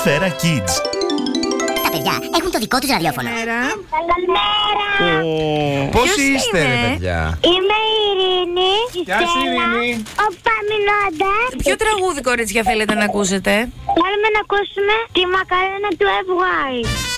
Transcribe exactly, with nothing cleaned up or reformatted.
Σφαίρα Kids. Τα παιδιά έχουν το δικό τους ραδιόφωνο. Καλημέρα. Πώς Ποιος είστε, είναι? ρε παιδιά? Είμαι η Ειρήνη. Γεια σου, Ειρήνη. Ο Παμινώντας. Ποιο τραγούδι, κορίτσια, θέλετε να ακούσετε? Θέλουμε να ακούσουμε τη μακαρένα του F Y.